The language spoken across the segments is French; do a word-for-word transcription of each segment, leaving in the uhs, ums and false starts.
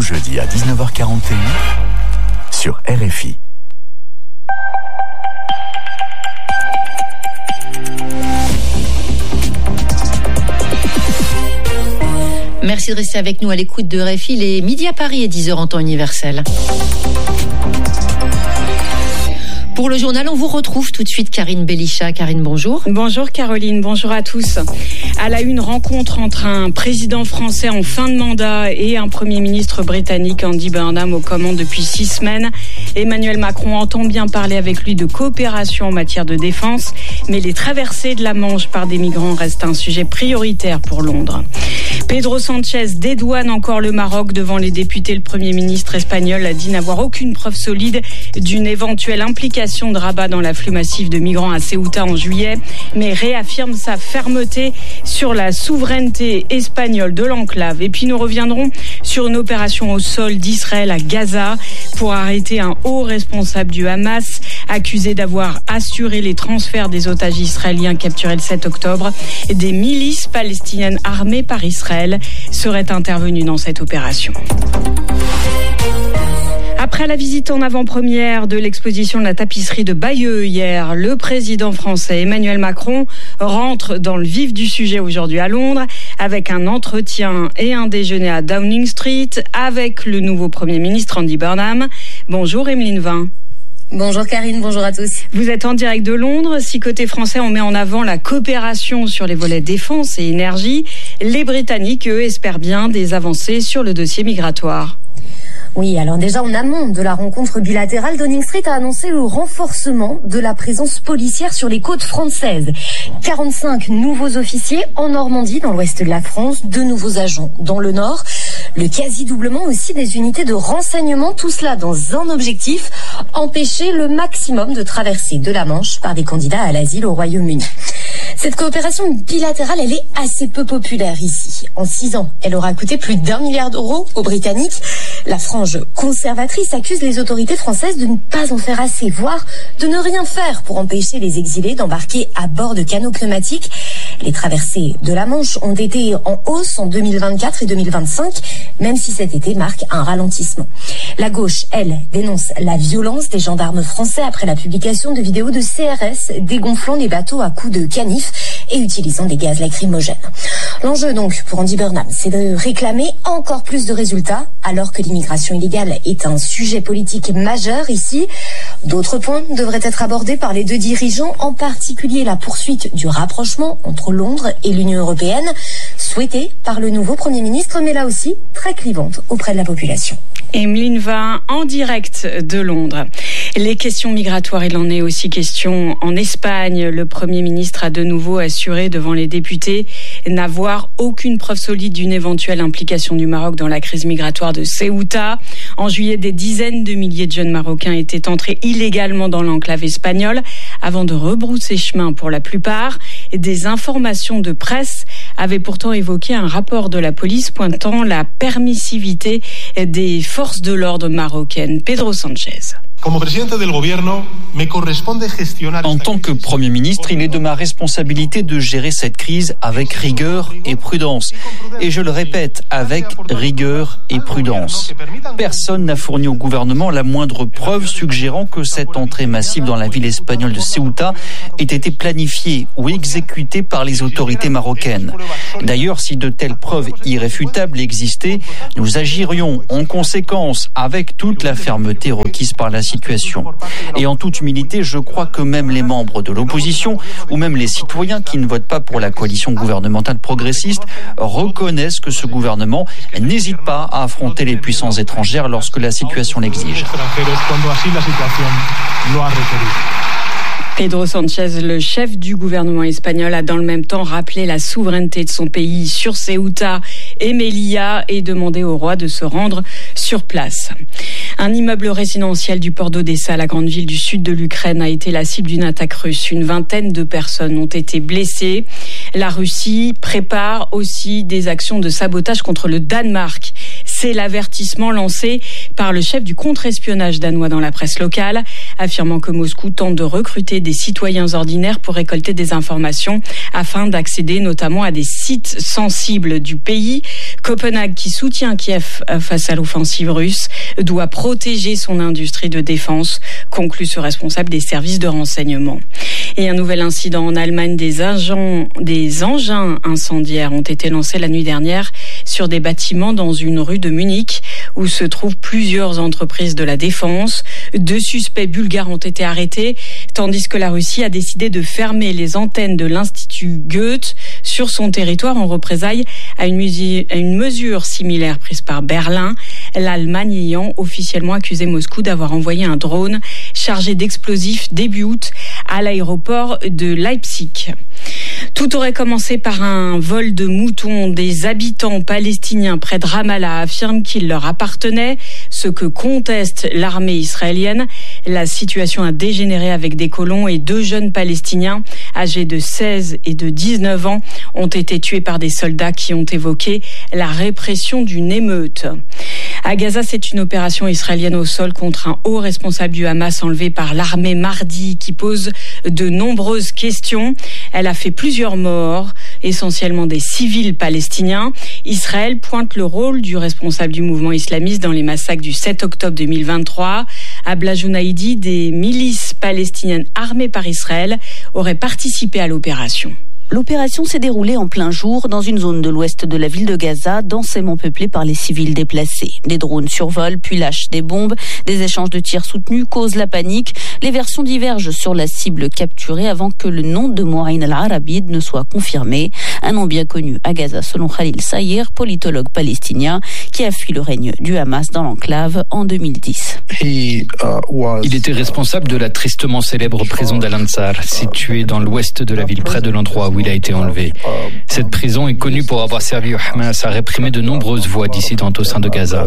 jeudi à dix-neuf heures quarante et un sur R F I. Merci de rester avec nous à l'écoute de R F I. Il est midi à Paris et dix heures en temps universel. Pour le journal, on vous retrouve tout de suite Karine Belisha. Karine, bonjour. Bonjour Caroline, bonjour à tous. À la une, rencontre entre un président français en fin de mandat et un premier ministre britannique, Andy Burnham, aux commandes depuis six semaines. Emmanuel Macron entend bien parler avec lui de coopération en matière de défense, mais les traversées de la Manche par des migrants restent un sujet prioritaire pour Londres. Pedro Sanchez dédouane encore le Maroc devant les députés. Le Premier ministre espagnol a dit n'avoir aucune preuve solide d'une éventuelle implication de Rabat dans l'afflux massif de migrants à Ceuta en juillet, mais réaffirme sa fermeté sur la souveraineté espagnole de l'enclave. Et puis nous reviendrons sur une opération au sol d'Israël à Gaza pour arrêter un haut responsable du Hamas accusé d'avoir assuré les transferts des otages israéliens capturés le sept octobre. Des milices palestiniennes armées par Israël seraient intervenues dans cette opération. Après la visite en avant-première de l'exposition de la tapisserie de Bayeux hier, le président français Emmanuel Macron rentre dans le vif du sujet aujourd'hui à Londres avec un entretien et un déjeuner à Downing Street avec le nouveau Premier ministre Andy Burnham. Bonjour Emeline Vin. Bonjour Karine, bonjour à tous. Vous êtes en direct de Londres. Si côté français, on met en avant la coopération sur les volets défense et énergie, les Britanniques, eux, espèrent bien des avancées sur le dossier migratoire. Oui, alors déjà en amont de la rencontre bilatérale, Downing Street a annoncé le renforcement de la présence policière sur les côtes françaises. quarante-cinq nouveaux officiers en Normandie, dans l'ouest de la France, deux nouveaux agents dans le nord. Le quasi-doublement aussi des unités de renseignement, tout cela dans un objectif, empêcher le maximum de traversées de la Manche par des candidats à l'asile au Royaume-Uni. Cette coopération bilatérale, elle est assez peu populaire ici. En six ans, elle aura coûté plus d'un milliard d'euros aux Britanniques. La frange conservatrice accuse les autorités françaises de ne pas en faire assez, voire de ne rien faire pour empêcher les exilés d'embarquer à bord de canots pneumatiques. Les traversées de la Manche ont été en hausse en deux mille vingt-quatre et deux mille vingt-cinq, même si cet été marque un ralentissement. La gauche, elle, dénonce la violence des gendarmes français après la publication de vidéos de C R S dégonflant les bateaux à coups de canif et utilisant des gaz lacrymogènes. L'enjeu donc pour Andy Burnham, c'est de réclamer encore plus de résultats alors que l'immigration illégale est un sujet politique majeur ici. D'autres points devraient être abordés par les deux dirigeants, en particulier la poursuite du rapprochement entre Londres et l'Union européenne, souhaitée par le nouveau Premier ministre, mais là aussi très clivante auprès de la population. Emeline Vin, en direct de Londres. Les questions migratoires, il en est aussi question en Espagne. Le Premier ministre a de nouveau assuré devant les députés n'avoir aucune preuve solide d'une éventuelle implication du Maroc dans la crise migratoire de Ceuta. En juillet, des dizaines de milliers de jeunes Marocains étaient entrés illégalement dans l'enclave espagnole avant de rebrousser chemin pour la plupart. Des informations de presse avaient pourtant évoqué un rapport de la police pointant la permissivité des forces de l'ordre marocaines. Pedro Sanchez. En tant que Premier ministre, il est de ma responsabilité de gérer cette crise avec rigueur et prudence. Et je le répète, avec rigueur et prudence. Personne n'a fourni au gouvernement la moindre preuve suggérant que cette entrée massive dans la ville espagnole de Ceuta ait été planifiée ou exécutée par les autorités marocaines. D'ailleurs, si de telles preuves irréfutables existaient, nous agirions en conséquence avec toute la fermeté requise par la situation. Et en toute humilité, je crois que même les membres de l'opposition ou même les citoyens qui ne votent pas pour la coalition gouvernementale progressiste reconnaissent que ce gouvernement n'hésite pas à affronter les puissances étrangères lorsque la situation l'exige. Pedro Sanchez, le chef du gouvernement espagnol, a dans le même temps rappelé la souveraineté de son pays sur Ceuta et Melilla et demandé au roi de se rendre sur place. Un immeuble résidentiel du port d'Odessa, la grande ville du sud de l'Ukraine, a été la cible d'une attaque russe. Une vingtaine de personnes ont été blessées. La Russie prépare aussi des actions de sabotage contre le Danemark. C'est l'avertissement lancé par le chef du contre-espionnage danois dans la presse locale, affirmant que Moscou tente de recruter des citoyens ordinaires pour récolter des informations afin d'accéder notamment à des sites sensibles du pays. Copenhague, qui soutient Kiev face à l'offensive russe, doit protéger son industrie de défense, conclut ce responsable des services de renseignement. Et un nouvel incident en Allemagne, des, agents, des engins incendiaires ont été lancés la nuit dernière sur des bâtiments dans une rue de Munich où se trouvent plusieurs entreprises de la défense. Deux suspects bulgares ont été arrêtés, tandis que la Russie a décidé de fermer les antennes de l'Institut Goethe sur son territoire en représailles à une, musi- à une mesure similaire prise par Berlin, l'Allemagne ayant officiellement accusé Moscou d'avoir envoyé un drone chargé d'explosifs début août à l'aéroport de Leipzig. Tout aurait commencé par un vol de moutons. Des habitants palestiniens près de Ramallah affirment qu'il leur appartenait, ce que conteste l'armée israélienne. La situation a dégénéré avec des colons et deux jeunes Palestiniens âgés de seize et de dix-neuf ans ont été tués par des soldats qui ont évoqué la répression d'une émeute. À Gaza, c'est une opération israélienne au sol contre un haut responsable du Hamas enlevé par l'armée mardi qui pose de nombreuses questions. Elle a fait plusieurs morts, essentiellement des civils palestiniens. Israël pointe le rôle du responsable du mouvement islamiste dans les massacres du sept octobre deux mille vingt-trois. Abla Jounaïdi, des milices palestiniennes armées par Israël, auraient participé à l'opération. L'opération s'est déroulée en plein jour dans une zone de l'ouest de la ville de Gaza, densément peuplée par les civils déplacés. Des drones survolent, puis lâchent des bombes. Des échanges de tirs soutenus causent la panique. Les versions divergent sur la cible capturée avant que le nom de Mouaïn al-Arabid ne soit confirmé. Un nom bien connu à Gaza selon Khalil Sayir, politologue palestinien, qui a fui le règne du Hamas dans l'enclave en deux mille dix. Il était responsable de la tristement célèbre prison d'Al-Ansar, située dans l'ouest de la ville, près de l'endroit où il a été enlevé. Cette prison est connue pour avoir servi au Hamas à réprimer de nombreuses voix dissidentes au sein de Gaza.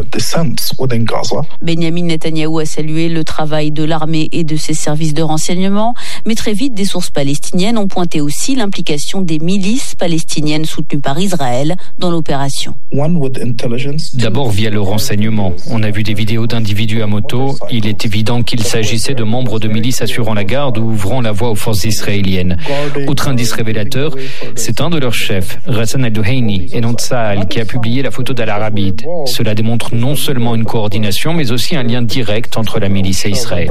Benyamin Netanyahou a salué le travail de l'armée et de ses services de renseignement, mais très vite, des sources palestiniennes ont pointé aussi l'implication des milices palestiniennes soutenues par Israël dans l'opération. D'abord via le renseignement. On a vu des vidéos d'individus à moto. Il est évident qu'il s'agissait de membres de milices assurant la garde ou ouvrant la voie aux forces israéliennes. Autre indice révélateur, c'est un de leurs chefs, Ghassan al-Duhaini, et non Tsahal, qui a publié la photo d'Al-Arabid. Cela démontre non seulement une coordination, mais aussi un lien direct entre la milice et Israël.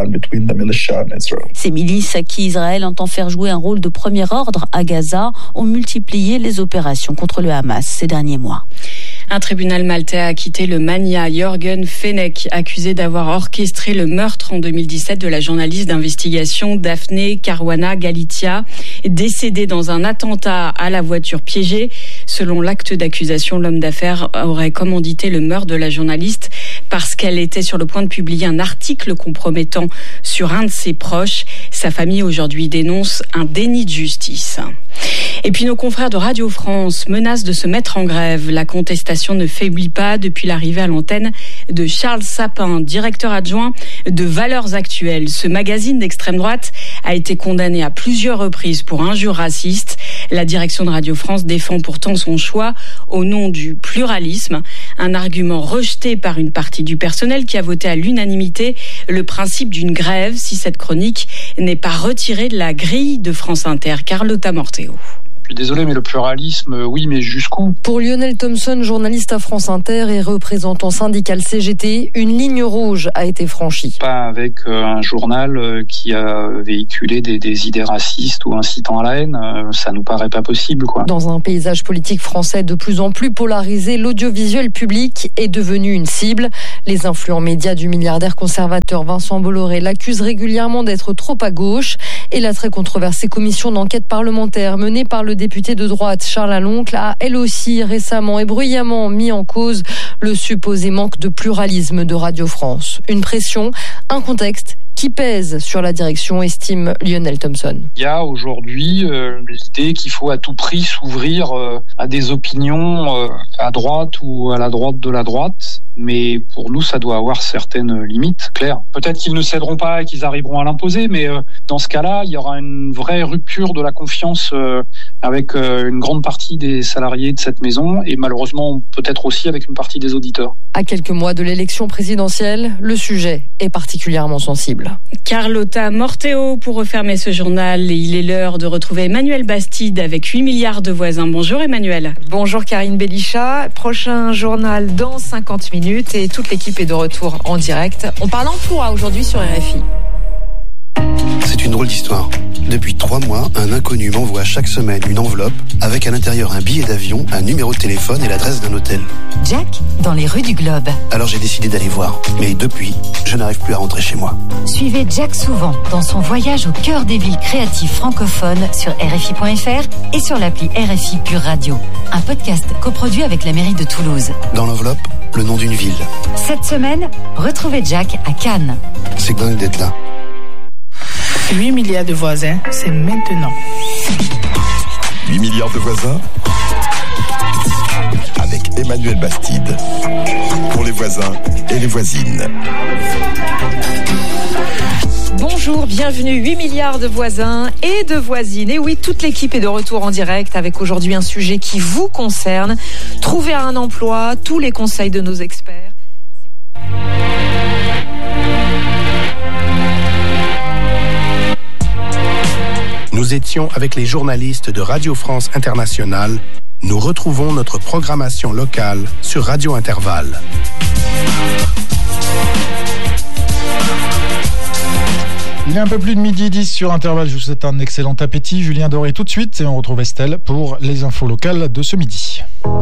Ces milices à qui Israël entend faire jouer un rôle de premier ordre à Gaza ont multiplié les opérations contre le Hamas ces derniers mois. Un tribunal maltais a acquitté le magnat Jürgen Fenech, accusé d'avoir orchestré le meurtre en deux mille dix-sept de la journaliste d'investigation Daphne Caruana Galizia, décédée dans un attentat à la voiture piégée. Selon l'acte d'accusation, l'homme d'affaires aurait commandité le meurtre de la journaliste parce qu'elle était sur le point de publier un article compromettant sur un de ses proches. Sa famille aujourd'hui dénonce un déni de justice. Et puis nos confrères de Radio France menacent de se mettre en grève. La contestation ne faiblit pas depuis l'arrivée à l'antenne de Charles Sapin, directeur adjoint de Valeurs Actuelles. Ce magazine d'extrême droite a été condamné à plusieurs reprises pour injures racistes. La direction de Radio France défend pourtant son choix au nom du pluralisme, un argument rejeté par une partie du personnel qui a voté à l'unanimité le principe d'une grève si cette chronique n'est pas retirée de la grille de France Inter. Carlotta Morteo. Je suis désolé, mais le pluralisme, oui, mais jusqu'où ? Pour Lionel Thompson, journaliste à France Inter et représentant syndical C G T, une ligne rouge a été franchie. Pas avec un journal qui a véhiculé des, des idées racistes ou incitant à la haine, ça nous paraît pas possible, quoi. Dans un paysage politique français de plus en plus polarisé, l'audiovisuel public est devenu une cible. Les influents médias du milliardaire conservateur Vincent Bolloré l'accusent régulièrement d'être trop à gauche et la très controversée commission d'enquête parlementaire menée par le député de droite Charles Aloncle a elle aussi récemment et bruyamment mis en cause le supposé manque de pluralisme de Radio France. Une pression, un contexte qui pèse sur la direction, estime Lionel Thompson. Il y a aujourd'hui euh, l'idée qu'il faut à tout prix s'ouvrir euh, à des opinions euh, à droite ou à la droite de la droite. mais pour nous, ça doit avoir certaines limites claires. Peut-être qu'ils ne céderont pas et qu'ils arriveront à l'imposer, mais euh, dans ce cas-là, il y aura une vraie rupture de la confiance euh, avec euh, une grande partie des salariés de cette maison et malheureusement peut-être aussi avec une partie des auditeurs. À quelques mois de l'élection présidentielle, le sujet est particulièrement sensible. Carlotta Morteo pour refermer ce journal. Il est l'heure de retrouver Emmanuel Bastide avec huit milliards de voisins. Bonjour Emmanuel. Bonjour Karine Belichat. Prochain journal dans cinquante minutes et toute l'équipe est de retour en direct. On parle emploi aujourd'hui sur R F I. C'est une drôle d'histoire. Depuis trois mois, un inconnu m'envoie chaque semaine une enveloppe avec à l'intérieur un billet d'avion, un numéro de téléphone et l'adresse d'un hôtel. Jack, dans les rues du Globe. Alors j'ai décidé d'aller voir. Mais depuis, je n'arrive plus à rentrer chez moi. Suivez Jack souvent dans son voyage au cœur des villes créatives francophones sur R F I point F R et sur l'appli R F I Pure Radio. Un podcast coproduit avec la mairie de Toulouse. Dans l'enveloppe, le nom d'une ville. Cette semaine, retrouvez Jack à Cannes. C'est dingue d'être là. huit milliards de voisins, c'est maintenant. huit milliards de voisins avec Emmanuel Bastide. Pour les voisins et les voisines. Bonjour, bienvenue, huit milliards de voisins et de voisines. Et oui, toute l'équipe est de retour en direct avec aujourd'hui un sujet qui vous concerne. Trouver un emploi, tous les conseils de nos experts. Nous étions avec les journalistes de Radio France Internationale. Nous retrouvons notre programmation locale sur Radio Intervalle. Il est un peu plus de midi dix sur Intervalle. Je vous souhaite un excellent appétit. Julien Doré tout de suite et on retrouve Estelle pour les infos locales de ce midi.